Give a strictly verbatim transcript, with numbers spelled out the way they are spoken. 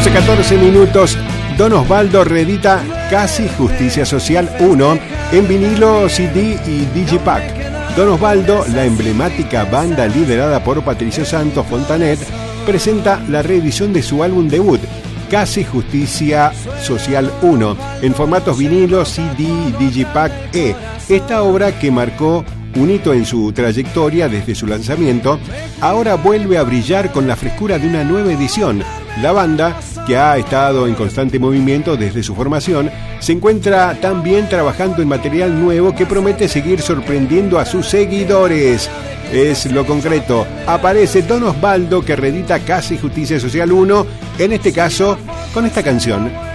once, catorce minutos. Don Osvaldo reedita Casi Justicia Social uno en vinilo, C D y Digipack. Don Osvaldo, la emblemática banda liderada por Patricio Santos Fontanet, presenta la reedición de su álbum debut, Casi Justicia Social uno, en formatos vinilo, C D y Digipack E. Esta obra, que marcó un hito en su trayectoria desde su lanzamiento, ahora vuelve a brillar con la frescura de una nueva edición. La banda, que ha estado en constante movimiento desde su formación, se encuentra también trabajando en material nuevo que promete seguir sorprendiendo a sus seguidores. Es lo concreto. Aparece Don Osvaldo, que reedita Casi Justicia Social uno, en este caso con esta canción.